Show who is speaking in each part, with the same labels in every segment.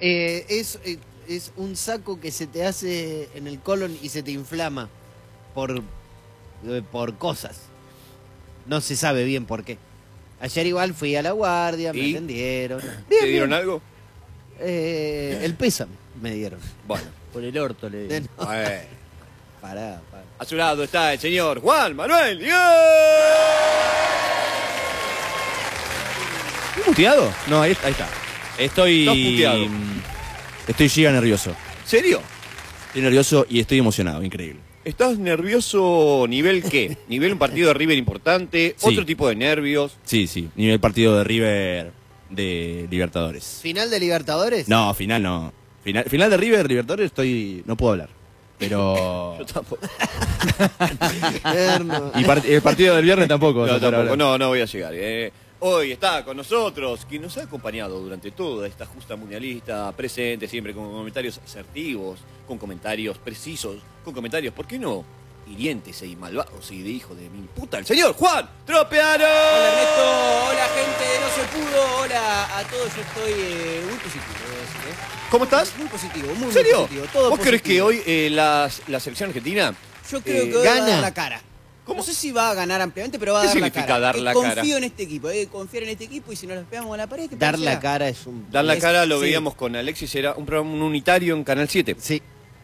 Speaker 1: Es un saco que se te hace en el colon y se te inflama por cosas. No se sabe bien por qué. Ayer igual fui a la guardia, me atendieron.
Speaker 2: ¿Te dieron algo?
Speaker 1: El pésame me dieron.
Speaker 2: Bueno.
Speaker 3: Por el orto le digo.
Speaker 1: Pará.
Speaker 2: A su lado está el señor Juan Manuel.
Speaker 3: ¿Estás muteado? No, ahí está. Estoy...
Speaker 2: Estás muteado.
Speaker 3: Estoy giga nervioso.
Speaker 2: ¿Serio?
Speaker 3: Estoy nervioso y estoy emocionado, increíble.
Speaker 2: ¿Estás nervioso nivel qué? ¿Nivel un partido de River importante?
Speaker 3: Sí.
Speaker 2: ¿Otro tipo de nervios?
Speaker 3: Sí, nivel partido de River de Libertadores.
Speaker 1: ¿Final de Libertadores?
Speaker 3: No, final no. Final de River, Libertadores, no puedo hablar. Pero...
Speaker 2: Yo tampoco.
Speaker 3: Y el partido del viernes tampoco.
Speaker 2: No voy a llegar. Hoy está con nosotros, quien nos ha acompañado durante toda esta justa mundialista, presente siempre con comentarios asertivos, con comentarios precisos, con comentarios, ¿por qué no? Hirientes y malvados y de hijo de mi puta, el señor Juan Tropeano.
Speaker 4: Hola Ernesto, hola gente de No Se Pudo, hola a todos, yo estoy muy positivo, debo decir, ¿eh?
Speaker 2: ¿Cómo estás?
Speaker 4: Muy positivo, muy
Speaker 2: ¿En serio?
Speaker 4: positivo. Todo
Speaker 2: ¿Vos crees que
Speaker 4: positivo.
Speaker 2: hoy la selección argentina
Speaker 4: Yo creo que hoy va a dar la cara.
Speaker 2: ¿Cómo?
Speaker 4: No sé si va a ganar ampliamente, pero va a
Speaker 2: ¿Qué
Speaker 4: dar la
Speaker 2: significa
Speaker 4: cara.
Speaker 2: dar la cara?
Speaker 4: Confío en este equipo, confiar en este equipo y si nos los pegamos a la pared...
Speaker 1: Dar la cara es un...
Speaker 2: Dar la cara lo
Speaker 4: sí.
Speaker 2: veíamos con Alexis, era un programa unitario en Canal 7.
Speaker 1: Sí.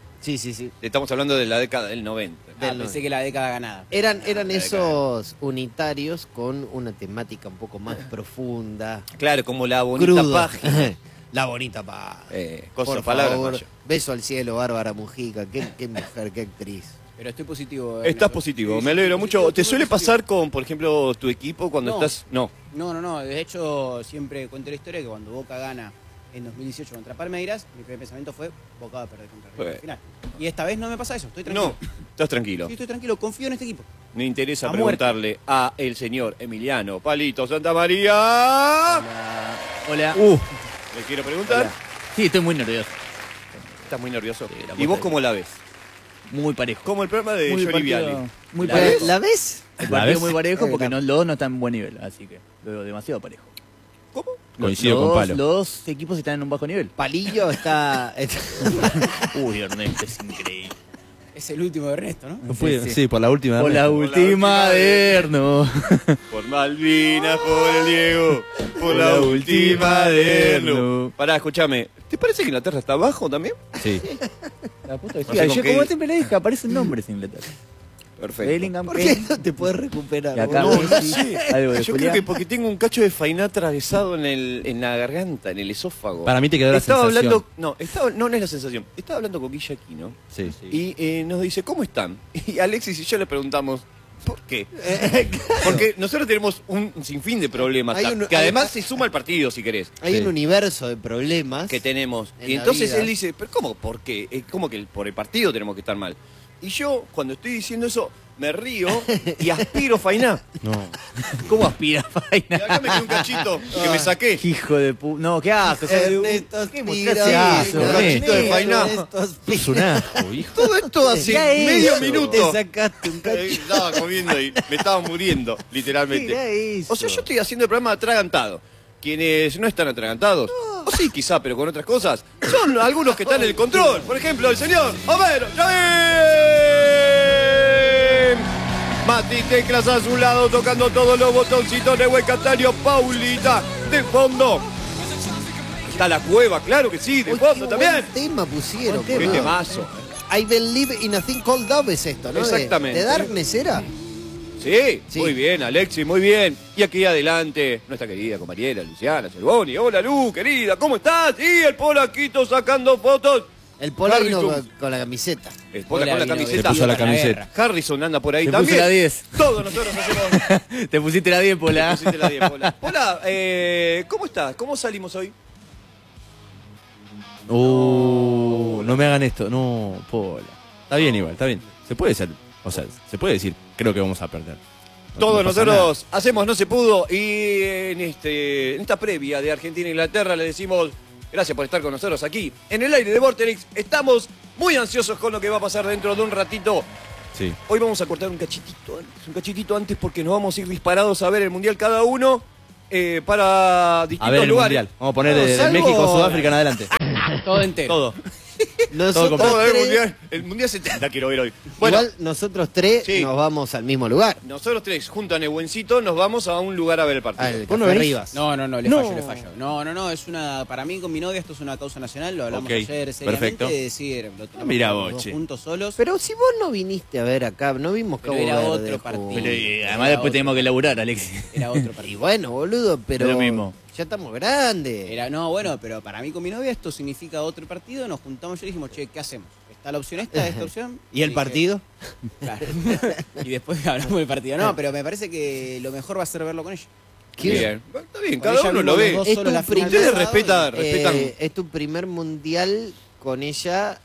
Speaker 2: Estamos hablando de la década del 90.
Speaker 4: Pensé que la década ganada.
Speaker 1: Eran esos unitarios con una temática un poco más profunda.
Speaker 2: Claro, como la bonita
Speaker 1: Crudo.
Speaker 2: página.
Speaker 1: La bonita página.
Speaker 2: Por palabras
Speaker 1: favor,
Speaker 2: mayores.
Speaker 1: beso al cielo, Bárbara Mujica. Qué mujer, qué actriz.
Speaker 4: Pero estoy positivo.
Speaker 2: Estás positivo, me alegro mucho. ¿Te suele pasar con, por ejemplo, tu equipo cuando estás...? No.
Speaker 4: No. De hecho, siempre cuento la historia que cuando Boca gana en 2018 contra Palmeiras, mi primer pensamiento fue Boca va a perder contra River al final. Y esta vez no me pasa eso, estoy tranquilo.
Speaker 2: No, estás tranquilo.
Speaker 4: Sí, estoy tranquilo, confío en este equipo.
Speaker 2: Me interesa
Speaker 4: A
Speaker 2: preguntarle a el señor Emiliano Palito Santamaría.
Speaker 3: Hola.
Speaker 2: Le quiero preguntar.
Speaker 3: Hola. Sí, estoy muy nervioso.
Speaker 2: ¿Estás muy nervioso?
Speaker 3: Sí,
Speaker 2: ¿Y vos cómo la ves?
Speaker 3: Muy parejo.
Speaker 2: Como el programa de Johnny Viale.
Speaker 3: Muy
Speaker 4: ¿La
Speaker 3: parejo.
Speaker 1: ¿La ves?
Speaker 3: El partido muy parejo porque los dos no están en buen nivel, así que lo veo demasiado parejo.
Speaker 2: ¿Cómo?
Speaker 3: Coincido con Palo. Los dos equipos están en un bajo nivel.
Speaker 1: Palillo está...
Speaker 3: Uy, Ernesto, es increíble.
Speaker 4: Es el último de Ernesto, ¿no?
Speaker 3: Sí, por la última. Por la última de Erno.
Speaker 2: Por Malvinas, por el Diego, por la última de Erno. Pará, escúchame. ¿Te parece que Inglaterra está abajo también?
Speaker 3: Sí.
Speaker 4: La puta que
Speaker 2: No sé con
Speaker 4: yo
Speaker 2: qué-
Speaker 4: como
Speaker 3: siempre le dije, aparecen nombres en Inglaterra.
Speaker 2: Perfecto.
Speaker 3: Bellingham,
Speaker 1: ¿Por qué no te puedes recuperar?
Speaker 3: Y acá
Speaker 1: boludo?
Speaker 2: No sé.
Speaker 3: algo de
Speaker 2: Yo creo
Speaker 3: Julián.
Speaker 2: que porque tengo un cacho de fainá atravesado en la garganta, en el esófago.
Speaker 3: Para mí te quedó la
Speaker 2: estaba
Speaker 3: sensación.
Speaker 2: hablando, no es la sensación. Estaba hablando con Guilla Aquino
Speaker 3: Sí.
Speaker 2: y nos dice, ¿cómo están? Y Alexis y yo le preguntamos, ¿por qué? Porque nosotros tenemos un sinfín de problemas, que además se suma al partido, si querés.
Speaker 1: Hay un universo de problemas
Speaker 2: Que tenemos.
Speaker 1: en
Speaker 2: Y
Speaker 1: la
Speaker 2: entonces
Speaker 1: vida.
Speaker 2: él dice, ¿pero cómo? ¿Por qué? Es como que por el partido tenemos que estar mal. Y yo, cuando estoy diciendo eso, me río y aspiro fainá.
Speaker 3: No. ¿Cómo aspira,
Speaker 2: Y
Speaker 3: Faina?
Speaker 2: acá me quedó un cachito que me saqué.
Speaker 3: Hijo de pu... No, qué asco.
Speaker 1: Ernesto
Speaker 3: ¿Qué
Speaker 1: aspira,
Speaker 3: mostraste eso,
Speaker 2: un cachito de fainá.
Speaker 1: Ernesto aspira.
Speaker 3: Es un asco, hijo.
Speaker 2: Todo esto hace
Speaker 1: Ya
Speaker 2: medio
Speaker 1: eso,
Speaker 2: minuto.
Speaker 1: Te sacaste un cachito.
Speaker 2: Estaba comiendo y me estaba muriendo, literalmente.
Speaker 1: Mirá eso.
Speaker 2: O sea, yo estoy haciendo el programa atragantado. Quienes no están atragantados, o sí quizá, pero con otras cosas, son algunos que están en el control. Por ejemplo, el señor Homero Chavín. Mati Teclas a su lado, tocando todos los botoncitos de Huecantario. Paulita, de fondo. Está la cueva, claro que sí, de
Speaker 1: Uy,
Speaker 2: fondo
Speaker 1: qué
Speaker 2: también.
Speaker 1: buen tema pusieron.
Speaker 2: Qué
Speaker 1: boludo.
Speaker 2: temazo.
Speaker 1: I Believe in a Thing Called Love es esto, ¿no?
Speaker 2: Exactamente.
Speaker 1: ¿De Darkness era?
Speaker 2: Sí,
Speaker 1: Sí.
Speaker 2: muy bien, Alexis, muy bien. Y aquí adelante, nuestra querida compañera Luciana Cervoni. Hola, Lu, querida, ¿cómo estás? Y el polaquito sacando fotos.
Speaker 1: El Pola vino
Speaker 2: Harrison.
Speaker 1: con la camiseta.
Speaker 2: El Pola con la
Speaker 4: vino
Speaker 2: camiseta.
Speaker 3: Se puso la
Speaker 4: para
Speaker 3: camiseta.
Speaker 4: guerra.
Speaker 2: Harrison anda por ahí
Speaker 3: Te
Speaker 2: también.
Speaker 3: puse la 10.
Speaker 2: Todos nosotros hacemos...
Speaker 3: Te pusiste la 10, Pola.
Speaker 2: Te pusiste la 10, Pola. Pola, ¿cómo estás? ¿Cómo salimos hoy?
Speaker 3: No me hagan esto. No, Pola. Está bien igual, está bien. Se puede ser, o sea, se puede decir, creo que vamos a perder. No-
Speaker 2: Todos
Speaker 3: no pasa
Speaker 2: nosotros hacemos No Se Pudo y en esta previa de Argentina e Inglaterra le decimos gracias por estar con nosotros aquí en el aire de Vorterix. Estamos muy ansiosos con lo que va a pasar dentro de un ratito.
Speaker 3: nada. Sí.
Speaker 2: Hoy vamos a cortar un cachitito antes porque nos vamos a ir disparados a ver el Mundial cada uno para
Speaker 3: A
Speaker 2: distintos
Speaker 3: ver el
Speaker 2: lugares.
Speaker 3: mundial. Vamos a poner
Speaker 1: No,
Speaker 3: de
Speaker 1: salvo-
Speaker 3: México, Sudáfrica en adelante.
Speaker 4: Todo entero.
Speaker 3: Todo.
Speaker 1: Nosotros
Speaker 2: Todo el
Speaker 1: tres,
Speaker 2: mundial. El mundial 70 quiero ver hoy. Bueno,
Speaker 1: igual nosotros tres
Speaker 2: Sí.
Speaker 1: nos vamos al mismo lugar.
Speaker 2: nosotros tres, junto a Nebuencito, nos vamos a un lugar a ver el partido.
Speaker 1: Al
Speaker 3: ¿Vos no
Speaker 1: Café
Speaker 3: venís?
Speaker 1: Rivas.
Speaker 4: No, le
Speaker 3: No.
Speaker 4: fallo. No, es una, para mí con mi novia esto es una causa nacional, lo hablamos
Speaker 3: Ok,
Speaker 4: ayer seriamente,
Speaker 3: perfecto.
Speaker 4: de decir, lo tenemos
Speaker 3: Mirá
Speaker 4: los
Speaker 3: vos,
Speaker 4: dos
Speaker 3: che.
Speaker 4: juntos solos.
Speaker 1: Pero si vos no viniste a ver acá, no vimos
Speaker 4: Pero
Speaker 1: Cabo
Speaker 4: era
Speaker 1: Verde,
Speaker 4: otro
Speaker 1: Ju.
Speaker 4: partido.
Speaker 5: Pero
Speaker 4: Era
Speaker 5: además después
Speaker 4: otro.
Speaker 5: tenemos que laburar, Alexis.
Speaker 4: Era otro
Speaker 1: Y
Speaker 4: partido.
Speaker 1: bueno, boludo, pero
Speaker 5: Es lo mismo.
Speaker 1: ya estamos grandes.
Speaker 4: No, bueno, pero para mí con mi novia esto significa otro partido, nos juntamos y dijimos, che, ¿qué hacemos? ¿Está la opción esta opción?
Speaker 1: ¿Y el
Speaker 4: dije,
Speaker 1: partido?
Speaker 4: Claro. Y después hablamos del partido. No, pero me parece que lo mejor va a ser verlo con ella.
Speaker 1: ¿Qué?
Speaker 2: Bien. Está bien,
Speaker 4: Con
Speaker 2: cada
Speaker 4: ella
Speaker 2: uno lo
Speaker 4: vimos
Speaker 2: ve.
Speaker 4: los dos
Speaker 1: Es
Speaker 4: solos
Speaker 1: tu
Speaker 4: la final
Speaker 1: primer-
Speaker 4: pasado
Speaker 2: Ustedes
Speaker 4: y-
Speaker 2: respetan.
Speaker 1: Es tu primer mundial con ella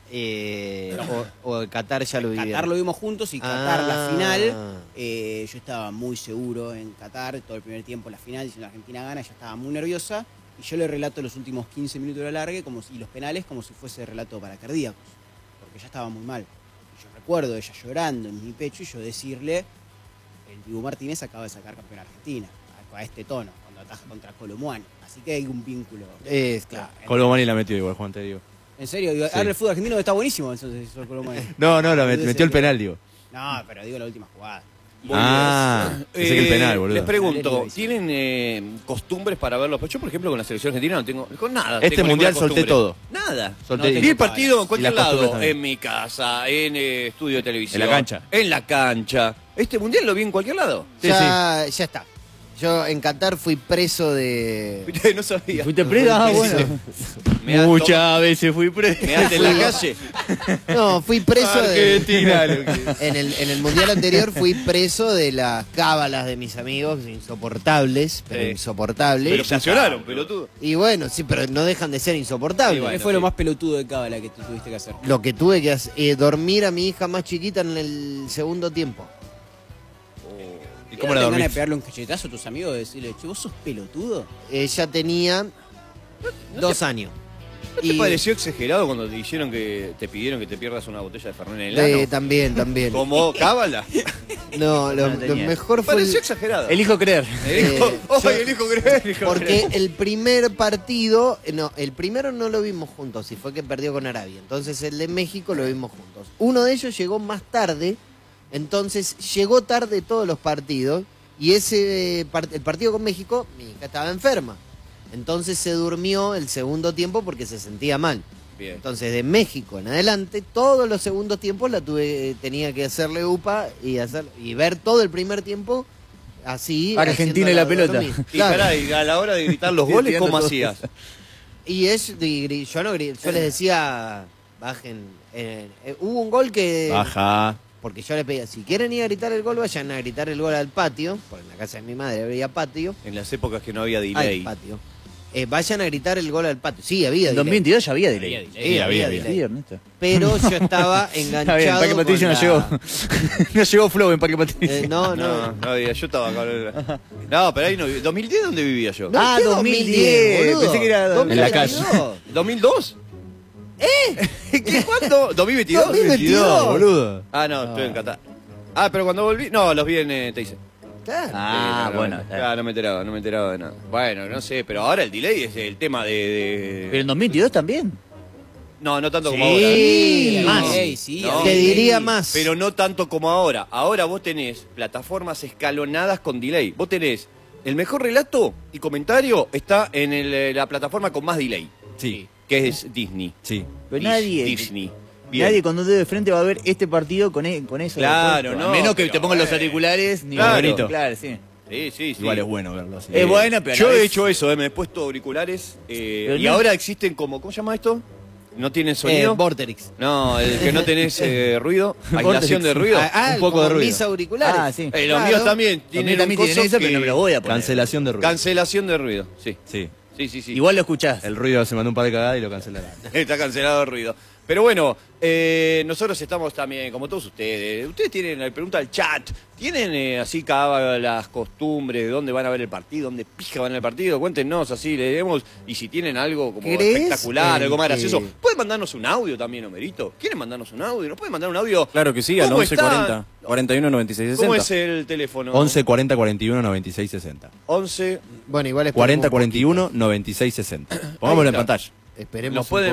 Speaker 1: o Qatar ya lo vivieron.
Speaker 4: Qatar lo vimos juntos y Qatar la
Speaker 1: Ah.
Speaker 4: final. Yo estaba muy seguro en Qatar, todo el primer tiempo la final, si la Argentina gana, ella estaba muy nerviosa. Y yo le relato los últimos 15 minutos de la largue y los penales como si fuese relato para cardíacos, porque ella estaba muy mal. Y yo recuerdo ella llorando en mi pecho y yo decirle, el Dibu Martínez acaba de sacar campeón a Argentina, a este tono, cuando ataja contra Colomuani. Así que hay un vínculo.
Speaker 1: Claro.
Speaker 3: Colomani la metió igual, Juan, te digo.
Speaker 4: En serio, digo,
Speaker 3: Sí.
Speaker 4: ahora el fútbol argentino está buenísimo, entonces hizo Colomuani.
Speaker 3: No, metió el penal, digo.
Speaker 4: No, pero digo la última jugada.
Speaker 3: Pensé que el penal, boludo.
Speaker 2: Les pregunto,
Speaker 4: Valerio,
Speaker 2: ¿tienen costumbres para verlos? Yo, por ejemplo, con la selección argentina no tengo con nada.
Speaker 3: Este
Speaker 2: tengo
Speaker 3: mundial
Speaker 2: ninguna
Speaker 3: solté
Speaker 2: costumbre.
Speaker 3: todo.
Speaker 2: Nada.
Speaker 3: Solté
Speaker 2: Vi el partido en cualquier
Speaker 3: Y las costumbres
Speaker 2: lado.
Speaker 3: también.
Speaker 2: En mi casa, en estudio de televisión.
Speaker 3: En la cancha.
Speaker 2: En la cancha. Este mundial lo vi en cualquier lado.
Speaker 3: Sí,
Speaker 1: ya está. Yo en Qatar fui preso de...
Speaker 2: No sabía.
Speaker 5: ¿Fuiste preso? Ah, bueno.
Speaker 2: Muchas
Speaker 5: veces fui preso.
Speaker 2: ¿Me en la calle?
Speaker 1: No, fui preso de...
Speaker 3: Argentina, lo que-
Speaker 1: En el mundial anterior fui preso de las cábalas de mis amigos, insoportables, pero
Speaker 2: Sí.
Speaker 1: insoportables.
Speaker 2: Pero funcionaron, pelotudo.
Speaker 1: Y bueno, sí, pero no dejan de ser insoportables.
Speaker 2: Y bueno,
Speaker 4: ¿Qué fue lo
Speaker 2: sí.
Speaker 4: más pelotudo de cábala que tú tuviste que hacer?
Speaker 1: Lo que tuve que hacer, dormir a mi hija más chiquita en el segundo tiempo.
Speaker 3: ¿Y cómo la
Speaker 4: ¿No te dan ganas de
Speaker 3: dormiste?
Speaker 4: pegarle un cachetazo a tus amigos y decirle, che, vos sos pelotudo?
Speaker 1: Ella tenía 2 años.
Speaker 2: ¿No te pareció exagerado cuando te dijeron que te pidieron que te pierdas una botella de Fernet en el ano?
Speaker 1: También.
Speaker 2: ¿Como cábala?
Speaker 1: No, lo
Speaker 5: No tenía.
Speaker 1: mejor fue
Speaker 2: Pareció exagerado.
Speaker 5: Elijo creer.
Speaker 2: Elijo creer.
Speaker 1: porque el primer partido, no, el primero no lo vimos juntos, y fue que perdió con Arabia. Entonces el de México lo vimos juntos. Uno de ellos llegó más tarde, entonces llegó tarde todos los partidos, y el partido con México, mi hija estaba enferma. Entonces se durmió el segundo tiempo porque se sentía mal.
Speaker 2: Bien.
Speaker 1: Entonces de México en adelante, todos los segundos tiempos tenía que hacerle UPA y ver todo el primer tiempo así.
Speaker 5: Argentina y la
Speaker 1: haciéndola
Speaker 5: pelota.
Speaker 1: dormir.
Speaker 2: Y
Speaker 1: Claro.
Speaker 2: pará, y a la hora de gritar los goles, ¿cómo hacías?
Speaker 1: Y yo les decía, bajen. Hubo un gol que...
Speaker 3: Baja.
Speaker 1: Porque yo les pedía, si quieren ir a gritar el gol, vayan a gritar el gol al patio, porque en la casa de mi madre había patio.
Speaker 2: En las épocas que no había
Speaker 1: Al
Speaker 2: delay.
Speaker 1: patio. Vayan a gritar el gol al patio. Sí, había
Speaker 5: En
Speaker 1: delay.
Speaker 5: 2022 ya había delay.
Speaker 1: Sí, había
Speaker 5: Sí,
Speaker 1: delay.
Speaker 5: Ernesto.
Speaker 1: Pero yo estaba
Speaker 5: Está bien,
Speaker 1: enganchado
Speaker 5: Parque
Speaker 1: con
Speaker 5: Patricio no
Speaker 1: la-
Speaker 5: llegó. No llegó Flow en Parque Patricio.
Speaker 1: No,
Speaker 2: No, no había, yo estaba acá. No, pero ahí no vi- ¿2010 dónde vivía yo?
Speaker 1: No,
Speaker 5: Ah,
Speaker 1: ¿qué
Speaker 5: 2010,
Speaker 1: boludo?
Speaker 5: pensé que era
Speaker 3: en la calle.
Speaker 1: 2022?
Speaker 2: ¿2002? ¿Qué? ¿Cuándo? ¿2022?
Speaker 1: 2022,
Speaker 3: boludo.
Speaker 2: Ah, no, estoy en Qatar. Ah, pero cuando volví, no, los vi en Teise.
Speaker 1: Claro.
Speaker 5: Ah, bueno.
Speaker 2: Claro, no me enteraba de nada. Bueno, no sé, pero ahora el delay es el tema
Speaker 5: Pero en 2022 también.
Speaker 2: No, no tanto como
Speaker 1: Sí,
Speaker 2: ahora.
Speaker 4: Sí,
Speaker 1: más.
Speaker 4: delay, sí,
Speaker 2: No.
Speaker 1: Te
Speaker 4: delay.
Speaker 1: diría más.
Speaker 2: Pero no tanto como ahora. Ahora vos tenés plataformas escalonadas con delay. Vos tenés el mejor relato y comentario está en la plataforma con más delay,
Speaker 3: Sí,
Speaker 2: que es Disney.
Speaker 3: sí.
Speaker 5: Pero nadie.
Speaker 2: Disney. Bien.
Speaker 5: Nadie cuando te de frente va a ver este partido con eso.
Speaker 2: Claro,
Speaker 5: puesto.
Speaker 2: no,
Speaker 5: A menos que
Speaker 2: pero
Speaker 5: te pongan los
Speaker 2: bueno.
Speaker 5: auriculares ni
Speaker 2: Claro.
Speaker 5: bonito. Claro, sí.
Speaker 2: Sí, sí, sí.
Speaker 3: Igual es bueno verlo así.
Speaker 5: Es bueno, pero a
Speaker 2: Yo
Speaker 5: la
Speaker 2: he
Speaker 5: vez-
Speaker 2: hecho eso, me he puesto auriculares y
Speaker 5: no-
Speaker 2: ahora existen como, ¿cómo se llama esto? ¿No tienen sonido?
Speaker 1: Vorterix.
Speaker 2: No, el que no tenés ruido, aislación de ruido.
Speaker 1: Un
Speaker 3: poco
Speaker 1: como
Speaker 3: de ruido.
Speaker 1: mis auriculares.
Speaker 5: Ah, sí.
Speaker 2: Los
Speaker 1: Claro.
Speaker 2: míos también tienen
Speaker 5: También
Speaker 2: un
Speaker 5: tienen
Speaker 2: coso
Speaker 5: eso, pero
Speaker 2: que-
Speaker 5: no me lo voy a poner.
Speaker 3: Cancelación de ruido.
Speaker 2: Cancelación de ruido, sí.
Speaker 3: Sí.
Speaker 2: Sí, sí, sí.
Speaker 5: Igual lo escuchás.
Speaker 3: El ruido se mandó un par de cagadas y lo cancelaron.
Speaker 2: Está cancelado el ruido. Pero bueno, nosotros estamos también, como todos ustedes. Ustedes tienen, le pregunta al chat, ¿tienen así cada las costumbres de dónde van a ver el partido? ¿Dónde pija van a ver el partido? Cuéntenos así, leemos. Y si tienen algo como
Speaker 1: ¿Crees
Speaker 2: espectacular, algo más
Speaker 1: que-
Speaker 2: gracioso, ¿pueden mandarnos un audio también, Homerito? ¿Quieren mandarnos un audio? ¿Nos pueden mandar un audio?
Speaker 6: Claro que sí, al
Speaker 2: ¿Cómo
Speaker 6: 1140
Speaker 2: está?
Speaker 6: 41 96
Speaker 2: ¿Cómo
Speaker 6: 60.
Speaker 2: es el teléfono?
Speaker 3: 11 40 41 96 60.
Speaker 2: 11.
Speaker 1: Bueno, igual
Speaker 3: 40
Speaker 1: esperemos un
Speaker 3: 41 96 60. Pongámoslo en
Speaker 2: está.
Speaker 3: pantalla.
Speaker 1: poquito. Esperemos
Speaker 2: Nos
Speaker 1: un
Speaker 2: pueden